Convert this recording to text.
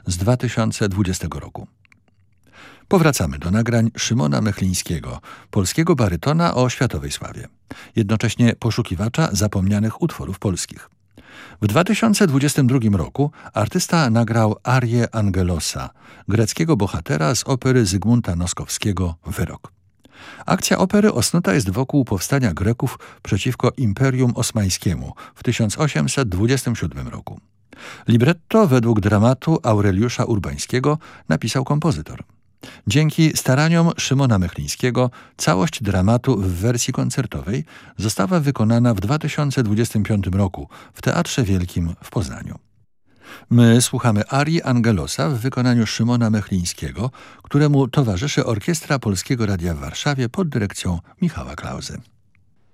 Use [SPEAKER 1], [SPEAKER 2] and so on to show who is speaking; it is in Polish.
[SPEAKER 1] z 2020 roku. Powracamy do nagrań Szymona Mechlińskiego, polskiego barytona o światowej sławie, jednocześnie poszukiwacza zapomnianych utworów polskich. W 2022 roku artysta nagrał arię Angelosa, greckiego bohatera z opery Zygmunta Noskowskiego Wyrok. Akcja opery osnuta jest wokół powstania Greków przeciwko Imperium Osmańskiemu w 1827 roku. Libretto według dramatu Aureliusza Urbańskiego napisał kompozytor. Dzięki staraniom Szymona Mechlińskiego całość dramatu w wersji koncertowej została wykonana w 2025 roku w Teatrze Wielkim w Poznaniu. My słuchamy arii Angelosa w wykonaniu Szymona Mechlińskiego, któremu towarzyszy Orkiestra Polskiego Radia w Warszawie pod dyrekcją Michała Klauzy.